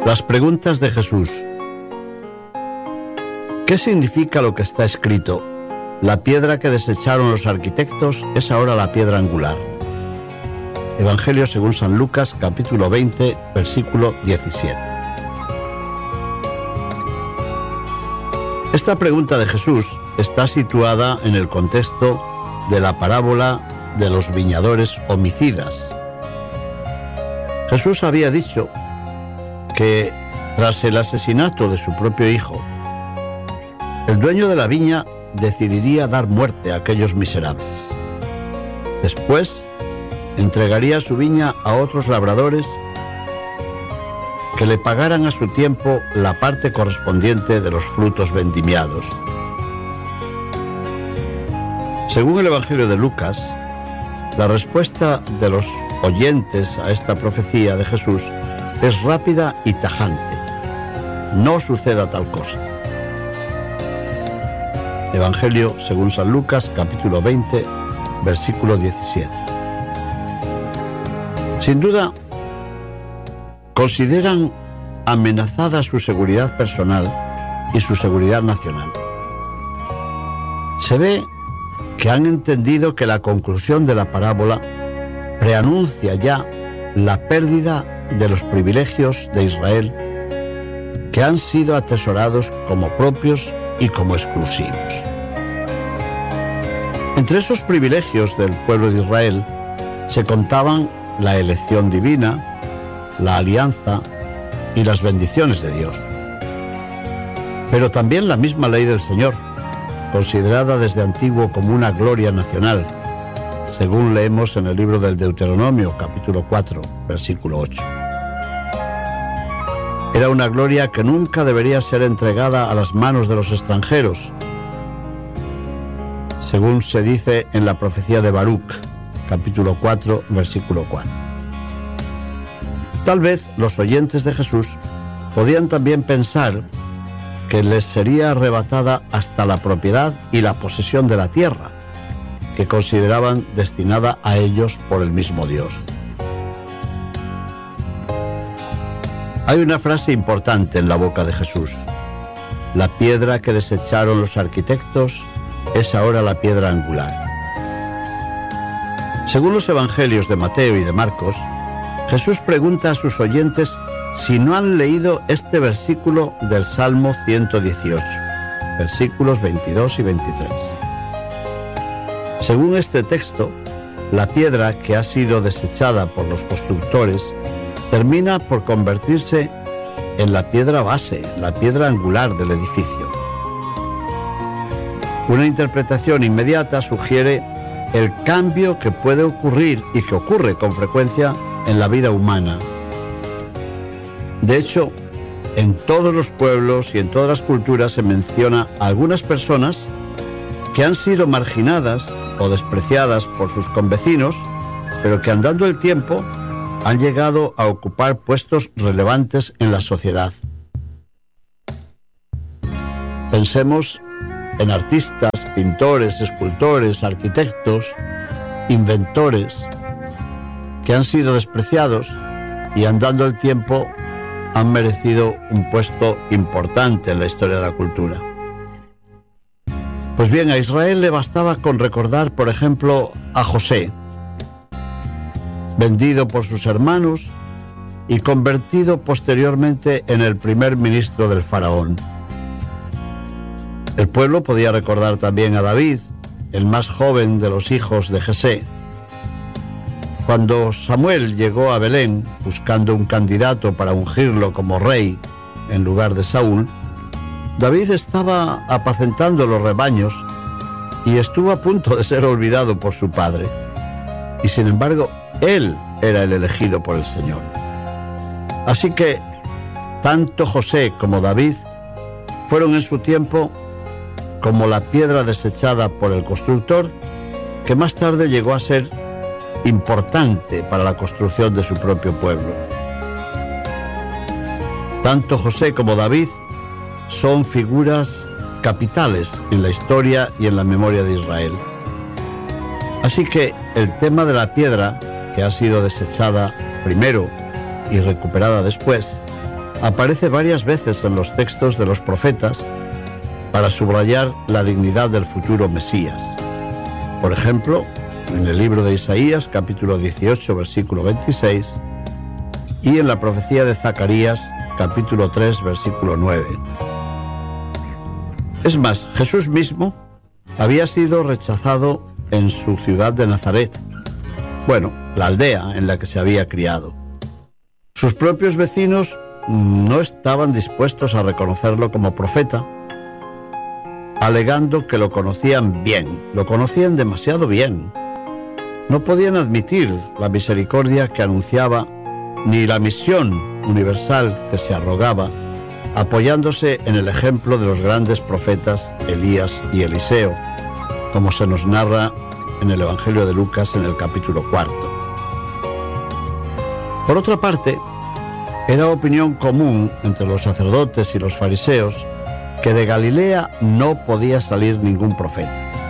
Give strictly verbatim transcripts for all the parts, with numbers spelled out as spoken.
Las preguntas de Jesús. ¿Qué significa lo que está escrito? La piedra que desecharon los arquitectos es ahora la piedra angular. Evangelio según San Lucas, capítulo veinte, versículo diecisiete. Esta pregunta de Jesús está situada en el contexto de la parábola de los viñadores homicidas. Jesús había dicho que tras el asesinato de su propio hijo, el dueño de la viña decidiría dar muerte a aquellos miserables. Después, entregaría su viña a otros labradores que le pagaran a su tiempo la parte correspondiente de los frutos vendimiados. Según el Evangelio de Lucas, la respuesta de los oyentes a esta profecía de Jesús es rápida y tajante. No suceda tal cosa. Evangelio según San Lucas, capítulo veinte, versículo diecisiete. Sin duda, consideran amenazada su seguridad personal y su seguridad nacional. Se ve que han entendido que la conclusión de la parábola preanuncia ya la pérdida de los privilegios de Israel que han sido atesorados como propios y como exclusivos. Entre esos privilegios del pueblo de Israel se contaban la elección divina, la alianza y las bendiciones de Dios. Pero también la misma ley del Señor, considerada desde antiguo como una gloria nacional, según leemos en el libro del Deuteronomio, capítulo cuatro, versículo ocho. Era una gloria que nunca debería ser entregada a las manos de los extranjeros, según se dice en la profecía de Baruch, capítulo cuatro, versículo cuatro. Tal vez los oyentes de Jesús podían también pensar que les sería arrebatada hasta la propiedad y la posesión de la tierra, que consideraban destinada a ellos por el mismo Dios. Hay una frase importante en la boca de Jesús. La piedra que desecharon los arquitectos es ahora la piedra angular. Según los evangelios de Mateo y de Marcos, Jesús pregunta a sus oyentes si no han leído este versículo del Salmo ciento dieciocho, versículos veintidós y veintitrés. Según este texto, la piedra que ha sido desechada por los constructores termina por convertirse en la piedra base, la piedra angular del edificio. Una interpretación inmediata sugiere el cambio que puede ocurrir y que ocurre con frecuencia en la vida humana. De hecho, en todos los pueblos y en todas las culturas se menciona a algunas personas que han sido marginadas o despreciadas por sus convecinos, pero que andando el tiempo han llegado a ocupar puestos relevantes en la sociedad. Pensemos en artistas, pintores, escultores, arquitectos, inventores, que han sido despreciados y andando el tiempo han merecido un puesto importante en la historia de la cultura. Pues bien, a Israel le bastaba con recordar, por ejemplo, a José, vendido por sus hermanos y convertido posteriormente en el primer ministro del faraón. El pueblo podía recordar también a David, el más joven de los hijos de Jesé. Cuando Samuel llegó a Belén buscando un candidato para ungirlo como rey en lugar de Saúl, David estaba apacentando los rebaños y estuvo a punto de ser olvidado por su padre. Y sin embargo, él era el elegido por el Señor. Así que tanto José como David fueron en su tiempo como la piedra desechada por el constructor, que más tarde llegó a ser importante para la construcción de su propio pueblo. Tanto José como David son figuras capitales en la historia y en la memoria de Israel. Así que el tema de la piedra, que ha sido desechada primero y recuperada después, aparece varias veces en los textos de los profetas para subrayar la dignidad del futuro Mesías. Por ejemplo, en el libro de Isaías, capítulo dieciocho, versículo veintiséis, y en la profecía de Zacarías, capítulo tres, versículo nueve. Es más, Jesús mismo había sido rechazado en su ciudad de Nazaret, bueno, la aldea en la que se había criado. Sus propios vecinos no estaban dispuestos a reconocerlo como profeta, alegando que lo conocían bien, lo conocían demasiado bien. No podían admitir la misericordia que anunciaba ni la misión universal que se arrogaba, apoyándose en el ejemplo de los grandes profetas Elías y Eliseo, como se nos narra en el Evangelio de Lucas en el capítulo cuarto. Por otra parte, era opinión común entre los sacerdotes y los fariseos que de Galilea no podía salir ningún profeta.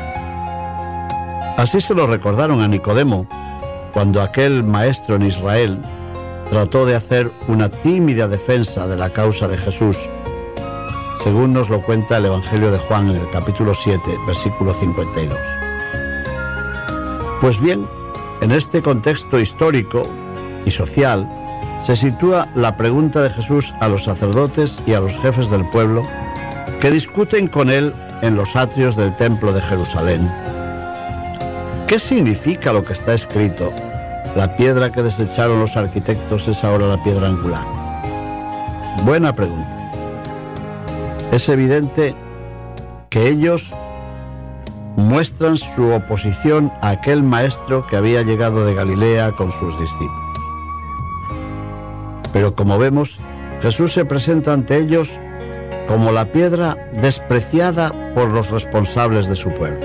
Así se lo recordaron a Nicodemo cuando aquel maestro en Israel trató de hacer una tímida defensa de la causa de Jesús, según nos lo cuenta el Evangelio de Juan en el capítulo siete, versículo cincuenta y dos. Pues bien, en este contexto histórico y social se sitúa la pregunta de Jesús a los sacerdotes y a los jefes del pueblo que discuten con él en los atrios del templo de Jerusalén. ¿Qué significa lo que está escrito? La piedra que desecharon los arquitectos es ahora la piedra angular. Buena pregunta. Es evidente que ellos muestran su oposición a aquel maestro que había llegado de Galilea con sus discípulos. Pero como vemos, Jesús se presenta ante ellos como la piedra despreciada por los responsables de su pueblo.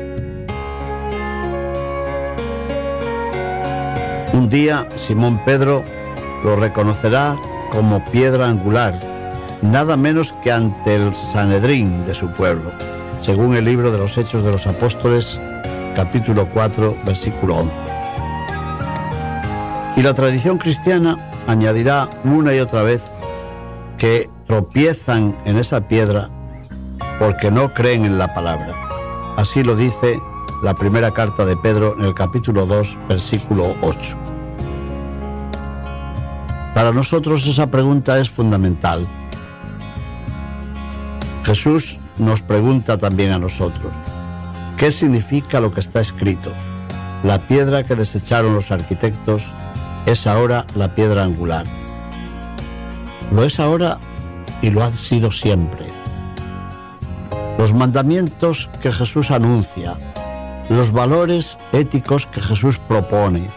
Un día Simón Pedro lo reconocerá como piedra angular, nada menos que ante el Sanedrín de su pueblo, según el libro de los Hechos de los Apóstoles, capítulo cuatro, versículo once. Y la tradición cristiana añadirá una y otra vez que tropiezan en esa piedra porque no creen en la palabra. Así lo dice la primera carta de Pedro en el capítulo dos, versículo ocho. Para nosotros esa pregunta es fundamental. Jesús nos pregunta también a nosotros, ¿qué significa lo que está escrito? La piedra que desecharon los arquitectos es ahora la piedra angular. Lo es ahora y lo ha sido siempre. Los mandamientos que Jesús anuncia, los valores éticos que Jesús propone,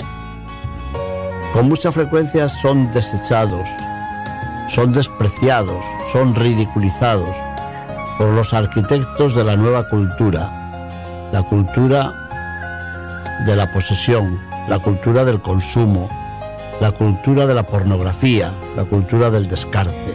con mucha frecuencia son desechados, son despreciados, son ridiculizados por los arquitectos de la nueva cultura, la cultura de la posesión, la cultura del consumo, la cultura de la pornografía, la cultura del descarte.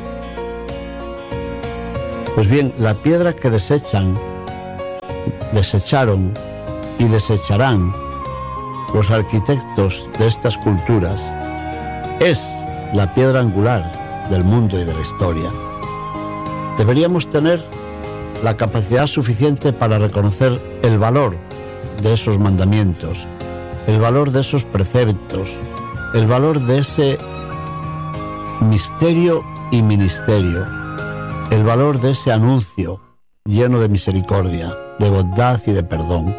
Pues bien, la piedra que desechan, desecharon y desecharán los arquitectos de estas culturas es la piedra angular del mundo y de la historia. Deberíamos tener la capacidad suficiente para reconocer el valor de esos mandamientos, el valor de esos preceptos, el valor de ese misterio y ministerio, el valor de ese anuncio lleno de misericordia, de bondad y de perdón.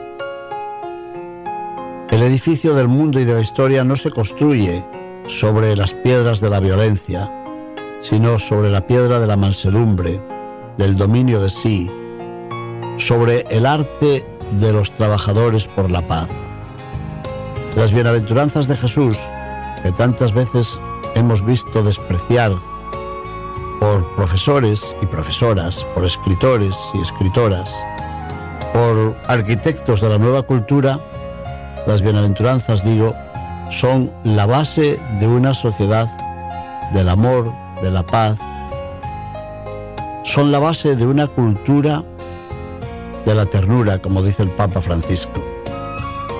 El edificio del mundo y de la historia no se construye sobre las piedras de la violencia, sino sobre la piedra de la mansedumbre, del dominio de sí, sobre el arte de los trabajadores por la paz. Las bienaventuranzas de Jesús, que tantas veces hemos visto despreciar por profesores y profesoras, por escritores y escritoras, por arquitectos de la nueva cultura, las bienaventuranzas, digo, son la base de una sociedad del amor, de la paz, son la base de una cultura de la ternura, como dice el Papa Francisco.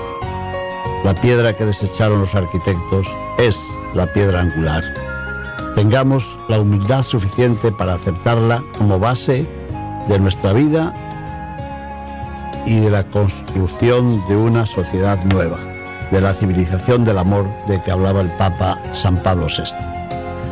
La piedra que desecharon los arquitectos es la piedra angular. tengamos la humildad suficiente para aceptarla como base de nuestra vida y de la construcción de una sociedad nueva, de la civilización del amor de que hablaba el Papa San Pablo sexto.